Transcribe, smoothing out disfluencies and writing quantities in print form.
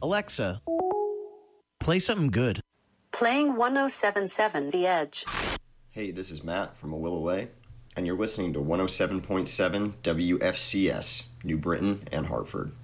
Alexa, play something good. Playing 1077 The Edge. Hey, this is Matt from Awilaway, and you're listening to 107.7 WFCS, New Britain and Hartford.